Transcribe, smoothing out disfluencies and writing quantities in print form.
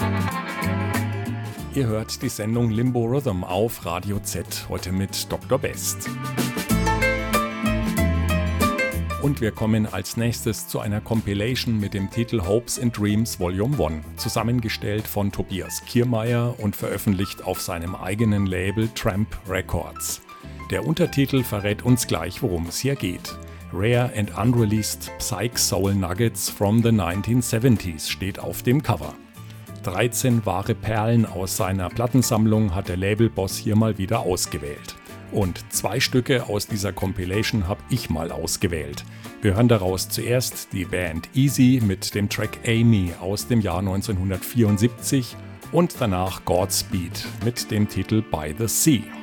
Ihr hört die Sendung Limbo Rhythm auf Radio Z, heute mit Dr. Best. Und wir kommen als nächstes zu einer Compilation mit dem Titel Hopes and Dreams Volume 1, zusammengestellt von Tobias Kiermaier und veröffentlicht auf seinem eigenen Label Tramp Records. Der Untertitel verrät uns gleich, worum es hier geht. Rare and Unreleased Psych Soul Nuggets from the 1970s steht auf dem Cover. 13 wahre Perlen aus seiner Plattensammlung hat der Labelboss hier mal wieder ausgewählt. Und 2 Stücke aus dieser Compilation habe ich mal ausgewählt. Wir hören daraus zuerst die Band Easy mit dem Track Amy aus dem Jahr 1974 und danach Godspeed mit dem Titel By the Sea.